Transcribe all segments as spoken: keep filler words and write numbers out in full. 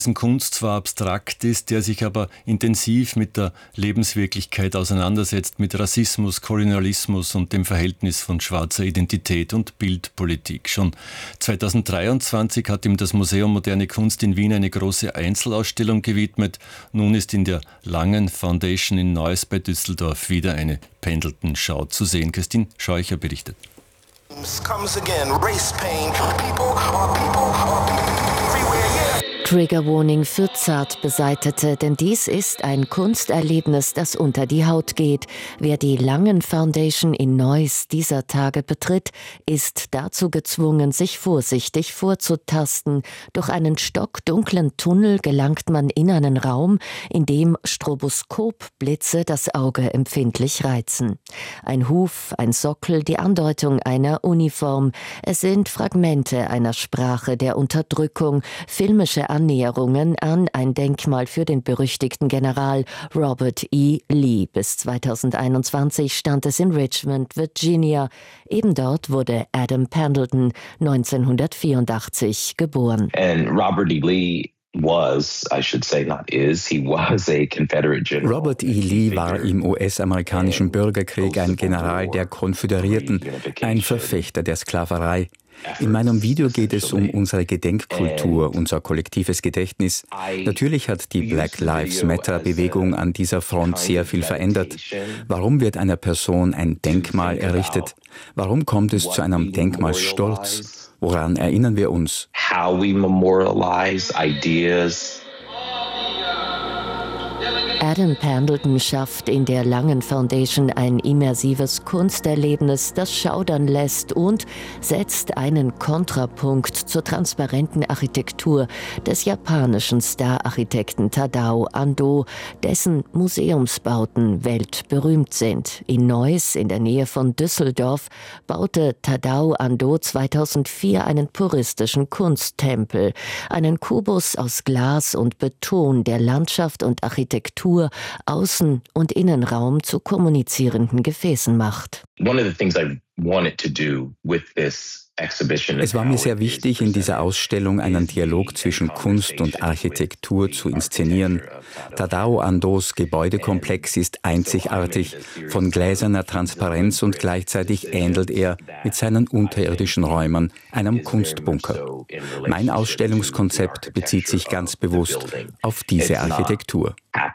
Kunst zwar abstrakt ist, der sich aber intensiv mit der Lebenswirklichkeit auseinandersetzt, mit Rassismus, Kolonialismus und dem Verhältnis von schwarzer Identität und Bildpolitik. Schon zweitausenddreiundzwanzig hat ihm das Museum Moderne Kunst in Wien eine große Einzelausstellung gewidmet. Nun ist in der Langen Foundation in Neuss bei Düsseldorf wieder eine Pendleton-Schau zu sehen. Christine Scheucher berichtet. Comes again, race pain. People are people are everywhere, yeah. Trigger Warning für zart Beseitete, denn dies ist ein Kunsterlebnis, das unter die Haut geht. Wer die Langen Foundation in Neuss dieser Tage betritt, ist dazu gezwungen, sich vorsichtig vorzutasten. Durch einen stockdunklen Tunnel gelangt man in einen Raum, in dem Stroboskopblitze das Auge empfindlich reizen. Ein Huf, ein Sockel, die Andeutung einer Uniform. Es sind Fragmente einer Sprache der Unterdrückung, filmische Annäherungen an ein Denkmal für den berüchtigten General Robert E. Lee. Bis zweitausendeinundzwanzig stand es in Richmond, Virginia. Eben dort wurde Adam Pendleton neunzehnhundertvierundachtzig geboren. And Robert E. Lee was, I should say not is, he was a Confederate general. Robert E. Lee war im U S-amerikanischen Bürgerkrieg ein General der Konföderierten, ein Verfechter der Sklaverei. In meinem Video geht es um unsere Gedenkkultur, unser kollektives Gedächtnis. Natürlich hat die Black Lives Matter-Bewegung an dieser Front sehr viel verändert. Warum wird einer Person ein Denkmal errichtet? Warum kommt es zu einem Denkmalsturz? Woran erinnern wir uns? How we memorialize ideas. Adam Pendleton schafft in der Langen Foundation ein immersives Kunsterlebnis, das schaudern lässt und setzt einen Kontrapunkt zur transparenten Architektur des japanischen Star-Architekten Tadao Ando, dessen Museumsbauten weltberühmt sind. In Neuss, in der Nähe von Düsseldorf, baute Tadao Ando zweitausendvier einen puristischen Kunsttempel, einen Kubus aus Glas und Beton, der Landschaft und Architektur Außen- und Innenraum zu kommunizierenden Gefäßen macht. One of the things I wanted to do with this Es war mir sehr wichtig, in dieser Ausstellung einen Dialog zwischen Kunst und Architektur zu inszenieren. Tadao Andos Gebäudekomplex ist einzigartig, von gläserner Transparenz und gleichzeitig ähnelt er mit seinen unterirdischen Räumen einem Kunstbunker. Mein Ausstellungskonzept bezieht sich ganz bewusst auf diese Architektur.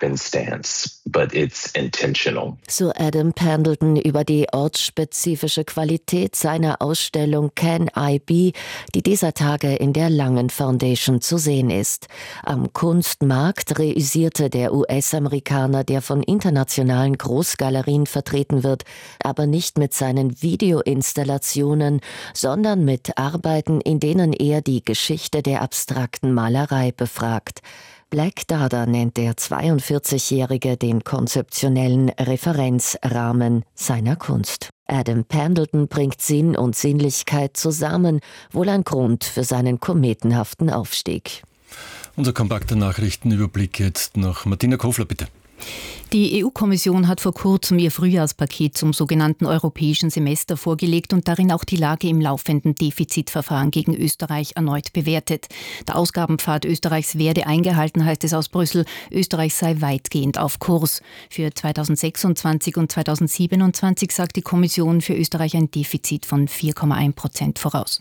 So Adam Pendleton über die ortsspezifische Qualität seiner Ausstellung Can I Be, die dieser Tage in der Langen Foundation zu sehen ist. Am Kunstmarkt reüssierte der U S-Amerikaner, der von internationalen Großgalerien vertreten wird, aber nicht mit seinen Videoinstallationen, sondern mit Arbeiten, in denen er die Geschichte der abstrakten Malerei befragt. Black Dada nennt der zweiundvierzigjährige den konzeptionellen Referenzrahmen seiner Kunst. Adam Pendleton bringt Sinn und Sinnlichkeit zusammen, wohl ein Grund für seinen kometenhaften Aufstieg. Unser kompakter Nachrichtenüberblick jetzt noch. Martina Kofler, bitte. Die E U-Kommission hat vor kurzem ihr Frühjahrspaket zum sogenannten europäischen Semester vorgelegt und darin auch die Lage im laufenden Defizitverfahren gegen Österreich erneut bewertet. Der Ausgabenpfad Österreichs werde eingehalten, heißt es aus Brüssel. Österreich sei weitgehend auf Kurs. Für zweitausendsechsundzwanzig und zweitausendsiebenundzwanzig sagt die Kommission für Österreich ein Defizit von vier Komma eins Prozent voraus.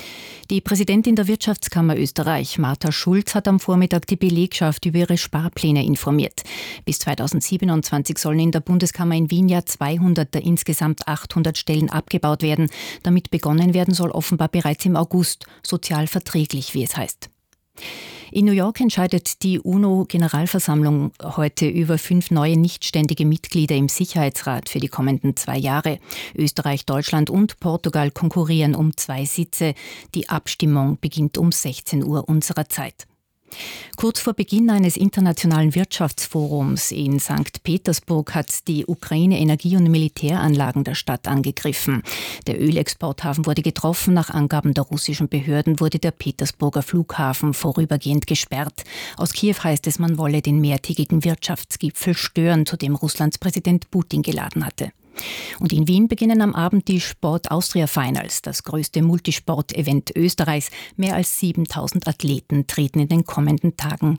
Die Präsidentin der Wirtschaftskammer Österreich, Martha Schulz, hat am Vormittag die Belegschaft über ihre Sparpläne informiert. Bis zweitausendsiebenundzwanzig sollen in der Bundeskammer in Wien ja zweihundert der insgesamt achthundert Stellen abgebaut werden. Damit begonnen werden soll offenbar bereits im August, sozial verträglich, wie es heißt. In New York entscheidet die UNO-Generalversammlung heute über fünf neue nichtständige Mitglieder im Sicherheitsrat für die kommenden zwei Jahre. Österreich, Deutschland und Portugal konkurrieren um zwei Sitze. Die Abstimmung beginnt um sechzehn Uhr unserer Zeit. Kurz vor Beginn eines internationalen Wirtschaftsforums in Sankt Petersburg hat die Ukraine Energie- und Militäranlagen der Stadt angegriffen. Der Ölexporthafen wurde getroffen. Nach Angaben der russischen Behörden wurde der Petersburger Flughafen vorübergehend gesperrt. Aus Kiew heißt es, man wolle den mehrtägigen Wirtschaftsgipfel stören, zu dem Russlands Präsident Putin geladen hatte. Und in Wien beginnen am Abend die Sport Austria Finals, das größte Multisport-Event Österreichs. Mehr als siebentausend Athleten treten in den kommenden Tagen